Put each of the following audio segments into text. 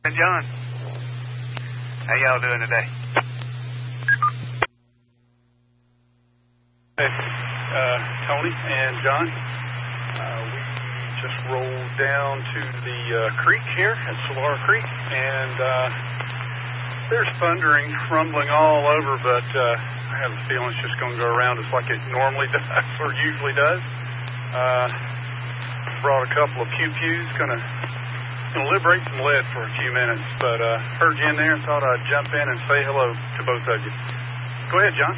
And John, how y'all doing today? Hey, Tony and John, we just rolled down to the creek here at Solara Creek, and there's thundering, rumbling all over, but I have a feeling it's just going to go around just like it normally does or usually does. Brought a couple of pew-pews, gonna liberate some lead for a few minutes, but heard you in there and thought I'd jump in and say hello to both of you. Go ahead, John.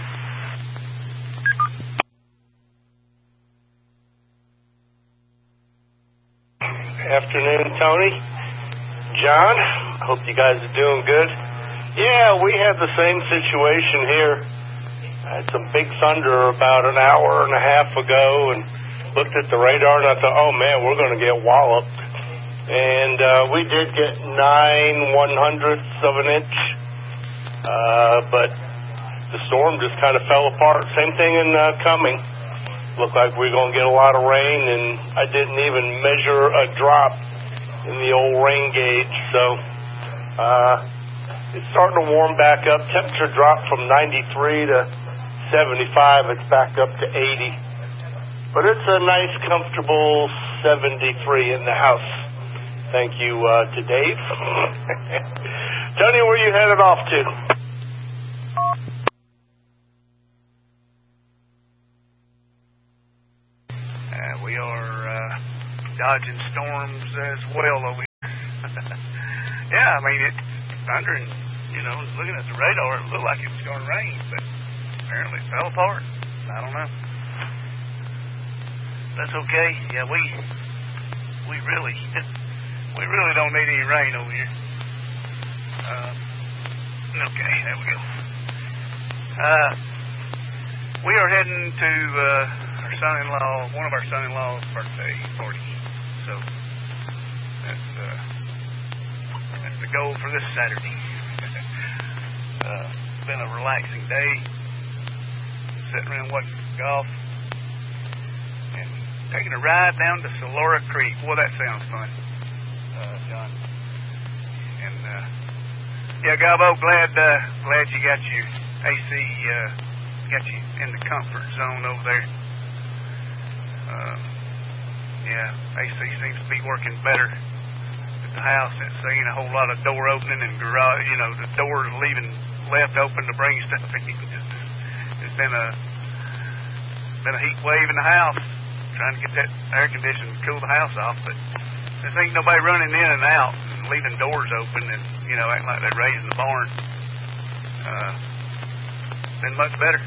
Afternoon, Tony. John, hope you guys are doing good. Yeah, we had the same situation here. I had some big thunder about an hour and a half ago and looked at the radar and I thought, oh man, we're going to get walloped. And we did get 9/100ths of an inch, but the storm just kind of fell apart. Same thing in Cumming. Looked like we were going to get a lot of rain, and I didn't even measure a drop in the old rain gauge. So it's starting to warm back up. Temperature dropped from 93 to 75. It's back up to 80. But it's a nice, comfortable 73 in the house. Thank you to Dave. Tony, where you headed off to? We are dodging storms as well over here. Yeah, I mean, it's thundering, looking at the radar, it looked like it was going to rain, but apparently it fell apart. I don't know. That's okay. Yeah, we really don't need any rain over here. Okay, there we go. We are heading to one of our son-in-law's birthday party. So that's the goal for this Saturday. It's been a relaxing day. Sitting around watching golf and taking a ride down to Solara Creek. Boy, that sounds fun. John. And yeah, Gabo, glad you got your AC, got you in the comfort zone over there. Yeah, AC seems to be working better at the house. It's seeing a whole lot of door opening and garage, the doors leaving left open to bring stuff in. There's been a heat wave in the house, trying to get that air conditioning to cool the house off, but there ain't nobody running in and out and leaving doors open and, acting like they're raising the barn. Been much better.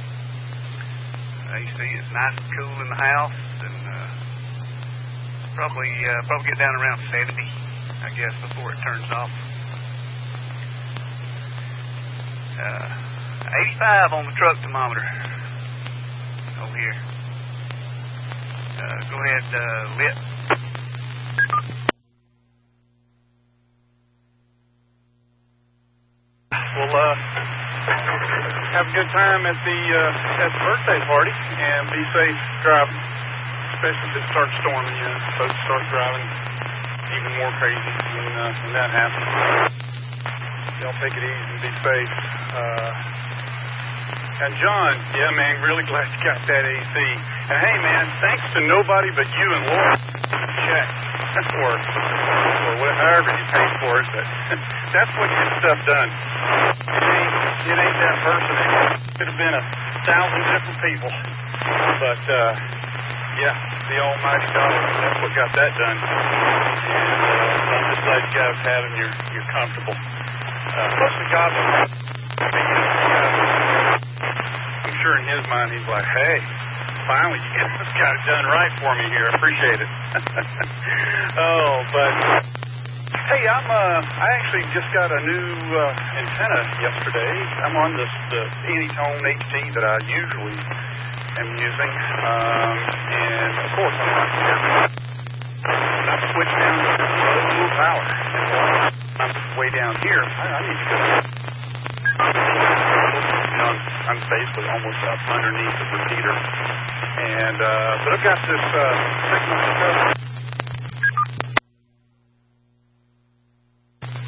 AC is nice and cool in the house, and probably get down around 70, I guess, before it turns off. 85 on the truck thermometer over here. Go ahead, Lit. Well, have a good time at the birthday party and be safe driving, especially if it starts storming. Folks start driving even more crazy when that happens. Y'all take it easy and be safe. And John, yeah, man, really glad you got that AC. And hey, man, thanks to nobody but you and Laura. Check. Or however you paid for it, but that's what gets stuff done. It ain't that person. It could have been 1,000 different people. But, yeah, the almighty dollar, that's what got that done. And I'm just glad you guys have it and you're comfortable. Mostly God, I'm sure in his mind he's like, hey, finally you guys got it done right for me here. I appreciate it. Oh, but hey, I actually just got a new antenna yesterday. I'm on the Anytone HT that I usually am using, and of course I'm switched down to low power. I'm way down here. I need to go. I'm basically almost up underneath the repeater, and but I've got this signal.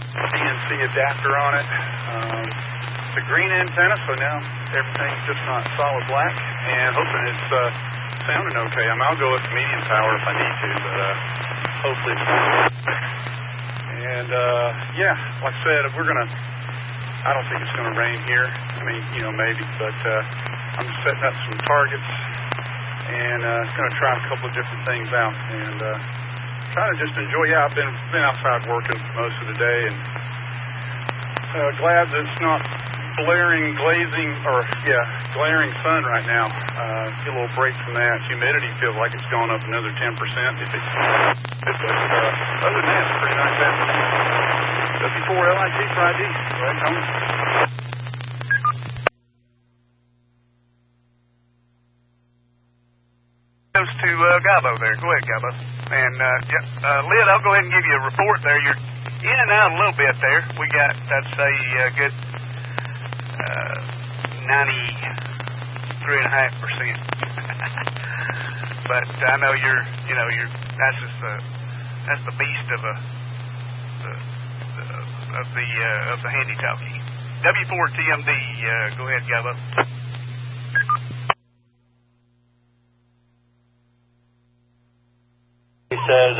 the adapter on it. It's a green antenna, so now everything's just not solid black, and hoping it's sounding okay. I'll go with medium power if I need to, but hopefully it's not. And yeah, like I said, I don't think it's going to rain here. I mean, maybe, but I'm just setting up some targets and going to try a couple of different things out and trying to just enjoy. Yeah, I've been outside working most of the day, and glad that it's not glaring sun right now. Get a little break from that. Humidity feels like it's gone up another 10%. But other than that, it's pretty nice afternoon. W4LIT Friday. Go ahead, Tony. Goes to Gabo there. Go ahead, Gabo. And Lid, I'll go ahead and give you a report there. You're in and out a little bit there. We got, I'd say, a good 93.5%. But I know that's the beast of the handy talkie. W4TMD. Go ahead, Gabo. He said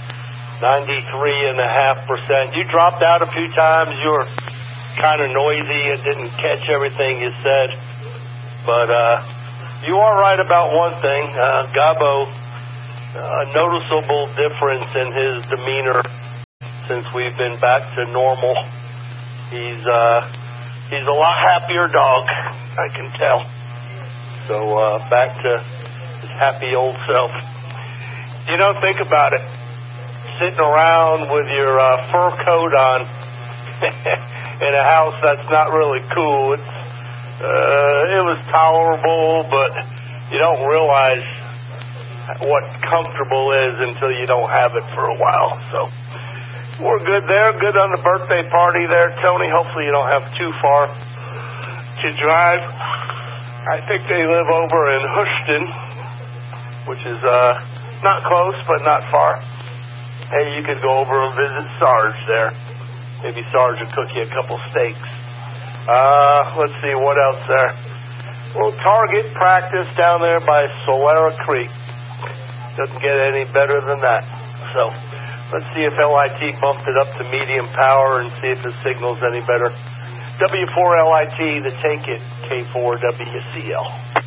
93.5%. You dropped out a few times. You were kind of noisy and didn't catch everything you said. But you are right about one thing. Gabo, a noticeable difference in his demeanor since we've been back to normal. He's a lot happier dog, I can tell. So back to his happy old self. Think about it. Sitting around with your fur coat on in a house that's not really cool. It was tolerable, but you don't realize what comfortable is until you don't have it for a while. So we're good there. Good on the birthday party there, Tony. Hopefully you don't have too far to drive. I think they live over in Houston, which is not close, but not far. Hey, you could go over and visit Sarge there. Maybe Sarge will cook you a couple steaks. Let's see, what else there? Well, target practice down there by Solera Creek. Doesn't get any better than that. So, let's see if LIT bumped it up to medium power and see if the signal's any better. W4LIT, the Take It, K4WCL.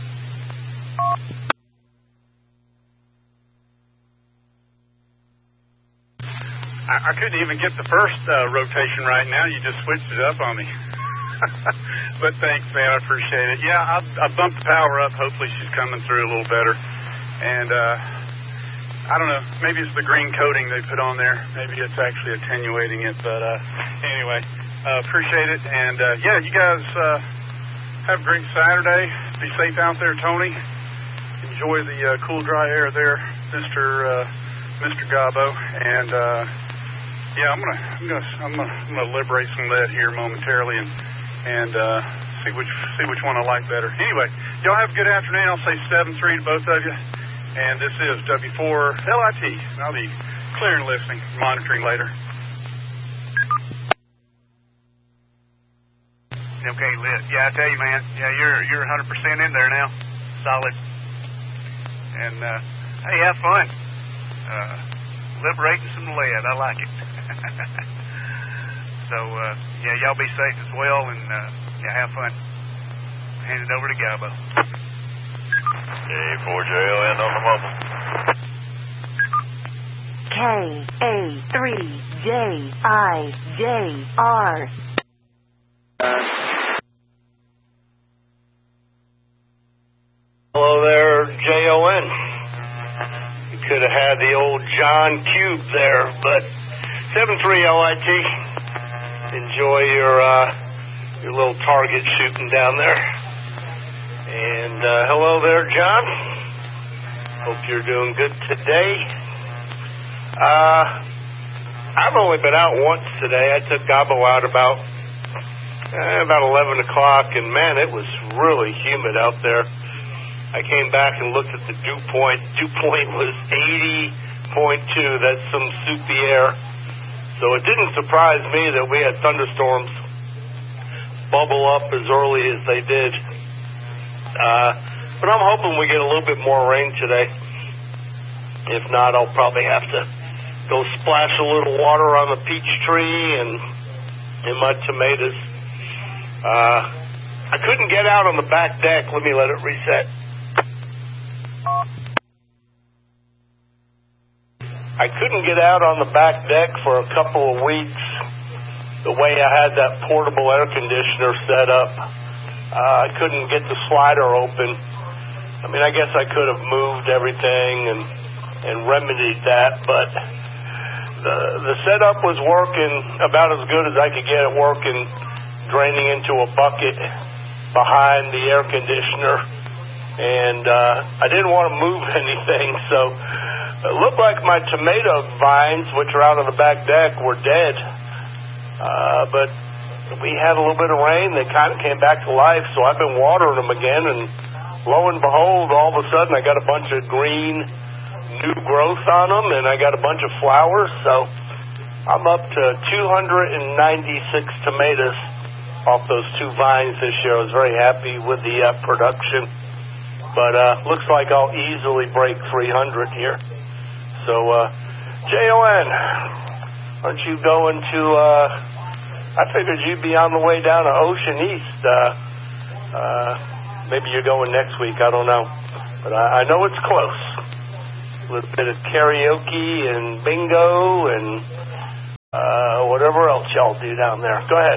I couldn't even get the first rotation right now. You just switched it up on me. But thanks, man. I appreciate it. Yeah, I bumped the power up. Hopefully she's coming through a little better. And I don't know. Maybe it's the green coating they put on there. Maybe it's actually attenuating it. But anyway, appreciate it. And, yeah, you guys have a great Saturday. Be safe out there, Tony. Enjoy the cool, dry air there, Mr. Gabo. And yeah, I'm gonna liberate some lead here momentarily and see which one I like better. Anyway, y'all have a good afternoon. I'll say 7-3 to both of you. And this is W4LIT. I'll be clear and listening, monitoring later. Okay, Lit. Yeah, I tell you, man. Yeah, you're 100% in there now. Solid. And hey, have fun. Liberating some lead. I like it. So, yeah, y'all be safe as well, and yeah, have fun. Hand it over to Gabo. K4JON on the KA3JIJR. Hello there, JON. You could have had the old John Cube there, but 7-3 LIT. Enjoy your little target shooting down there. And hello there, John. Hope you're doing good today. I've only been out once today. I took Gabo out about 11 o'clock, and man, it was really humid out there. I came back and looked at the dew point. Dew point was 80.2. That's some soupy air. So So it didn't surprise me that we had thunderstorms bubble up as early as they did. But I'm hoping we get a little bit more rain today. If not, I'll probably have to go splash a little water on the peach tree and in my tomatoes. I couldn't get out on the back deck. Let me let it reset. I couldn't get out on the back deck for a couple of weeks the way I had that portable air conditioner set up. I couldn't get the slider open. I mean, I guess I could have moved everything and remedied that, but the setup was working about as good as I could get it working, draining into a bucket behind the air conditioner, and I didn't want to move anything, so it looked like my tomato vines, which are out on the back deck, were dead, but we had a little bit of rain. They kind of came back to life, so I've been watering them again, and lo and behold, all of a sudden I got a bunch of green new growth on them, and I got a bunch of flowers, so I'm up to 296 tomatoes off those two vines this year. I was very happy with the production, but looks like I'll easily break 300 here. So, J.O.N., aren't you going to, I figured you'd be on the way down to Ocean East. Maybe you're going next week, I don't know. But I know it's close. A little bit of karaoke and bingo and whatever else y'all do down there. Go ahead.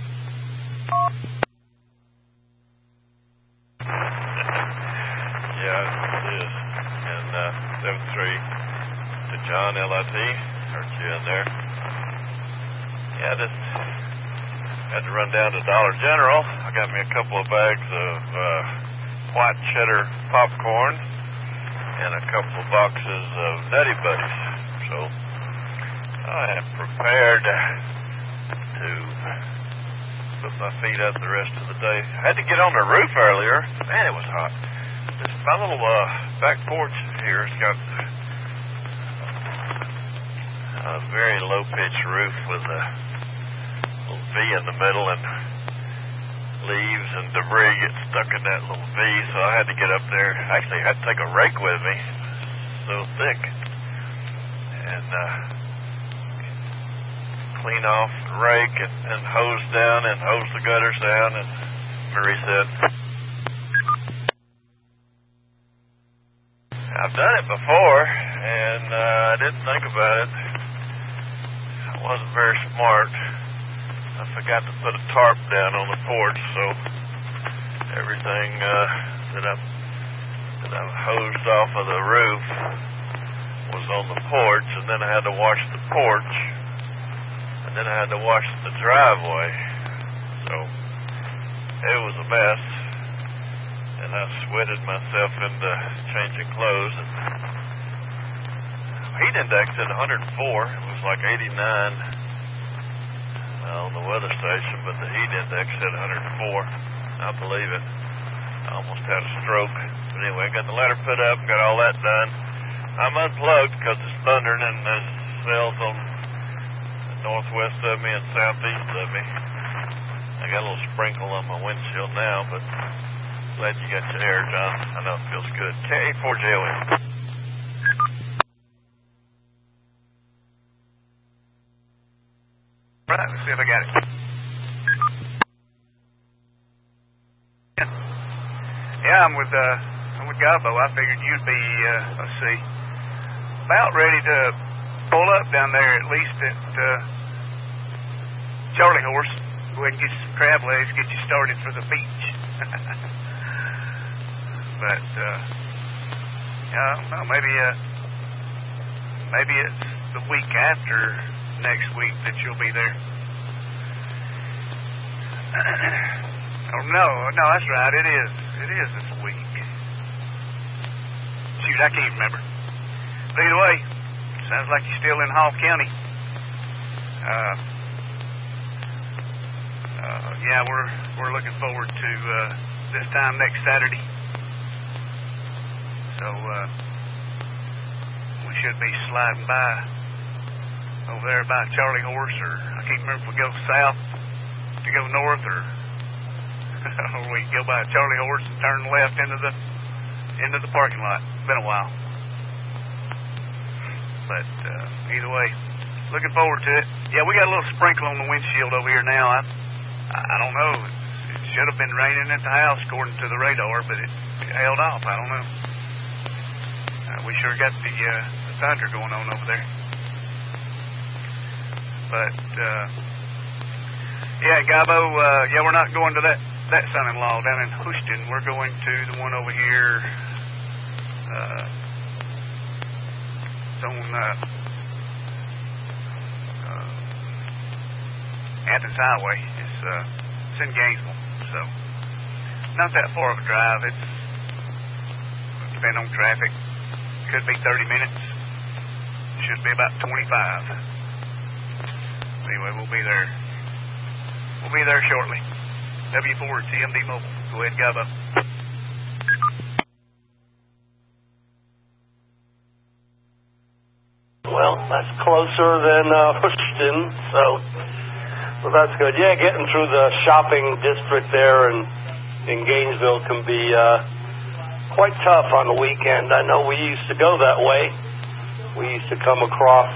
Yeah, it is. And 7-3 to John LIT. Heard you in there. Yeah, just had to run down to Dollar General. I got me a couple of bags of white cheddar popcorn and a couple of boxes of Nutty Buddies. So I am prepared to put my feet up the rest of the day. I had to get on the roof earlier. Man, it was hot. My little back porch here has got a very low-pitched roof with a little V in the middle, and leaves and debris get stuck in that little V, so I had to get up there. Actually, I had to take a rake with me, so thick, and clean off the rake and hose down and hose the gutters down and reset. I've done it before, and I didn't think about it. I wasn't very smart. I forgot to put a tarp down on the porch, so everything that I've hosed off of the roof was on the porch, and then I had to wash the porch, and then I had to wash the driveway. So it was a mess, and I sweated myself into changing clothes. And heat index at 104. It was like 89 on the weather station, but the heat index said 104. I believe it. I almost had a stroke. But anyway, I got the ladder put up, got all that done. I'm unplugged because it's thundering and there's cells on the northwest of me and southeast of me. I got a little sprinkle on my windshield now, but glad you got your air done. I know it feels good. K84JON. Right, let's see if I got it. Yeah, I'm with Gabo. I figured you'd be, let's see, about ready to pull up down there, at least at Charlie Horse. Go ahead and get some crab legs, get you started for the beach. But, well, maybe it's the week after next week that you'll be there. Oh, no, that's right. It is this week. Shoot, I can't remember. But either way, sounds like you're still in Hall County. Yeah, we're looking forward to this time next Saturday. So we should be sliding by over there by Charlie Horse, or I can't remember if we go south to go north, or we go by Charlie Horse and turn left into the parking lot. Been a while. But either way, looking forward to it. Yeah, we got a little sprinkle on the windshield over here now. I don't know. It should have been raining at the house according to the radar, but it held off. I don't know. We sure got the thunder going on over there. But yeah, Gabo. Yeah, we're not going to that son-in-law down in Houston. We're going to the one over here. It's on Athens Highway. It's in Gainesville, so not that far of a drive. It's depending on traffic. Could be 30 minutes. Should be about 25. Anyway, we'll be there. We'll be there shortly. W4 TMD Mobile. Go ahead, Gabo. Well, that's closer than Houston, so that's good. Yeah, getting through the shopping district there in Gainesville can be quite tough on the weekend. I know we used to go that way. We used to come across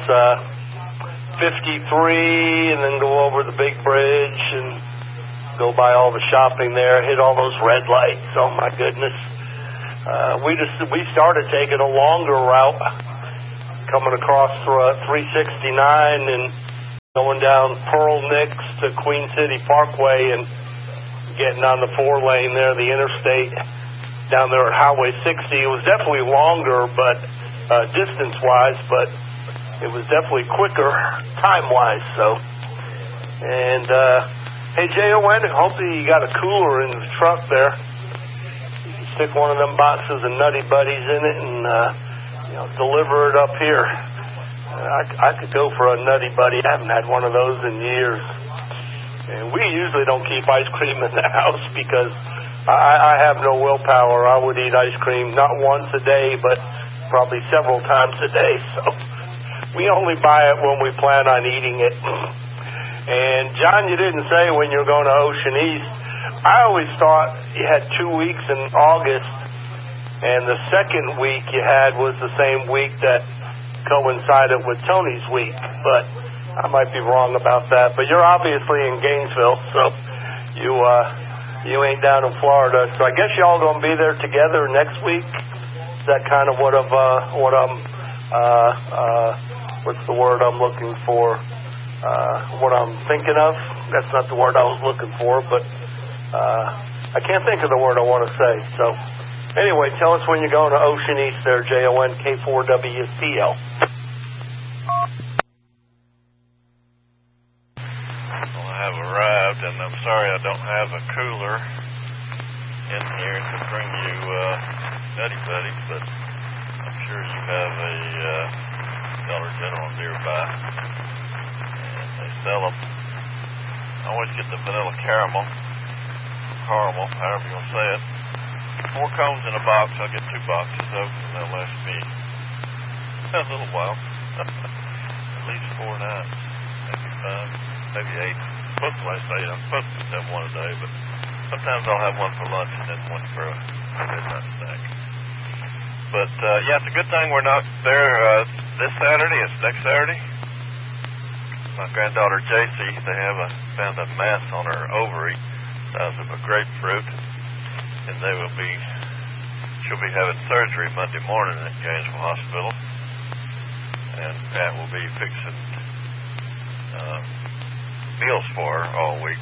53 and then go over the big bridge and go by all the shopping there, hit all those red lights. Oh my goodness. We started taking a longer route, coming across 369 and going down Pearl Nicks to Queen City Parkway and getting on the 4-lane there, the interstate down there at Highway 60. It was definitely longer, but distance-wise, but it was definitely quicker time-wise. So, and hey, J.O.N., hopefully you got a cooler in the truck there. You can stick one of them boxes of Nutty Buddies in it and deliver it up here. I could go for a Nutty Buddy. I haven't had one of those in years. And we usually don't keep ice cream in the house because I have no willpower. I would eat ice cream not once a day, but probably several times a day. So we only buy it when we plan on eating it. And John, you didn't say when you're going to Ocean East. I always thought you had 2 weeks in August, and the second week you had was the same week that coincided with Tony's week, but I might be wrong about that. But you're obviously in Gainesville, so you ain't down in Florida. So I guess y'all gonna be there together next week. Is that kind of what I'm what's the word I'm looking for? What I'm thinking of? That's not the word I was looking for, but I can't think of the word I want to say. So. Anyway, tell us when you're going to Ocean East there, JON K4WCL. Well, I have arrived, and I'm sorry I don't have a cooler in here to bring you Nutty Buddies, but I'm sure you have a Dollar General nearby, and they sell them. I always get the vanilla caramel, however you want to say it. 4 cones in a box. I'll get 2 boxes of them. That'll last me a little while. At least 4 nights. Maybe 5, maybe 8. Supposed to last 8. I'm supposed to have one a day, but sometimes I'll have one for lunch and then one for a midnight snack. But, yeah, it's a good thing we're not there this Saturday. It's next Saturday. My granddaughter, JC, found a mass on her ovary the size of a grapefruit. And she'll be having surgery Monday morning at Gainesville Hospital. And Pat will be fixing meals for her all week.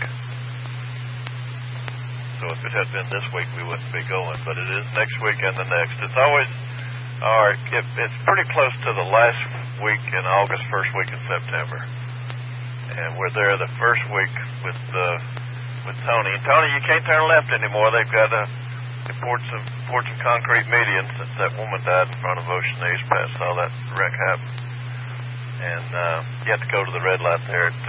So if it had been this week, we wouldn't be going. But it is next week and the next. It's always, it's pretty close to the last week in August, first week in September. And we're there the first week with Tony. And Tony, you can't turn left anymore. They've got they poured some concrete median since that woman died in front of Ocean East. Pat saw that wreck happen. And you have to go to the red light there at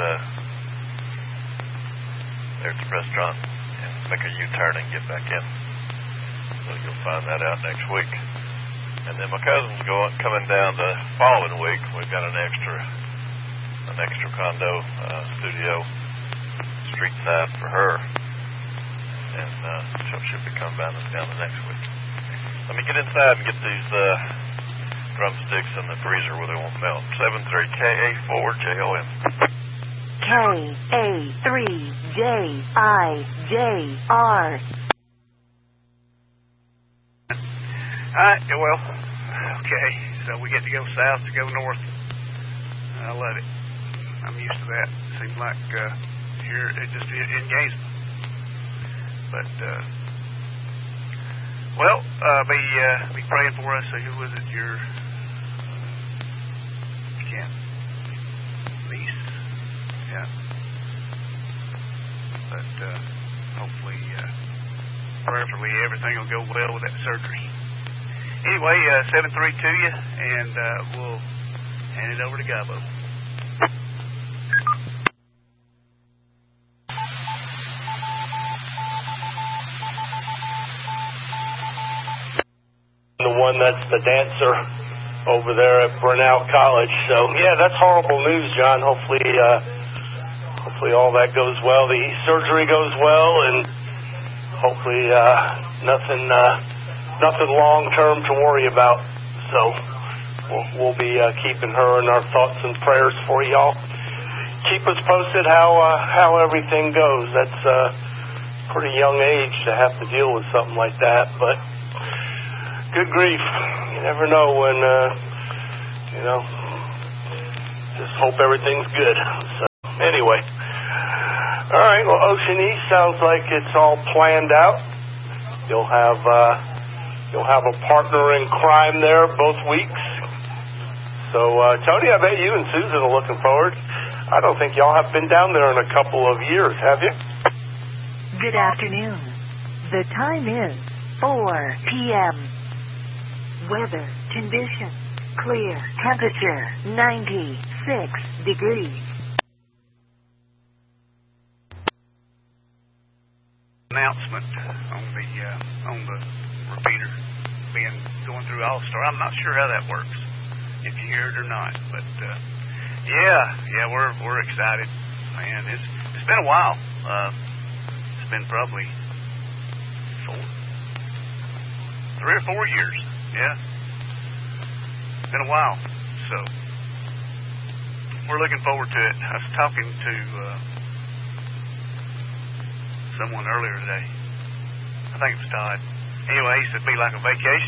the restaurant and make a U-turn and get back in. So you'll find that out next week. And then my cousin's coming down the following week. We've got an extra an extra condo studio street side for her, and she'll be coming down the next week. Let me get inside and get these drumsticks in the freezer where they won't melt. 73KA4JOM. KA3JIJR. Well, okay, so we get to go south to go north. I love it. I'm used to that. Seems like here it just is in Gainesville. But be praying for us. So who was it? Your niece? Yeah. But hopefully, prayerfully, everything will go well with that surgery. Anyway, 7-3 to you, and we'll hand it over to Gabo. The one that's the dancer over there at Burnout College. So, yeah, that's horrible news, John. Hopefully all that goes well. The surgery goes well, and hopefully nothing long-term to worry about. So we'll be keeping her in our thoughts and prayers for y'all. Keep us posted how everything goes. That's a pretty young age to have to deal with something like that, but good grief. You never know when, just hope everything's good. So, anyway. All right, well, Ocean East sounds like it's all planned out. You'll have a partner in crime there both weeks. So, Tony, I bet you and Susan are looking forward. I don't think y'all have been down there in a couple of years, have you? Good afternoon. The time is 4 p.m. Weather condition clear. Temperature 96 degrees. Announcement on the repeater going through All-Star. I'm not sure how that works, if you hear it or not, but yeah, we're excited, man. It's been a while. It's been probably 3 or 4 years. Yeah, it's been a while. So we're looking forward to it. I was talking to someone earlier today. I think it was Todd. Anyway, he said it'd be like a vacation.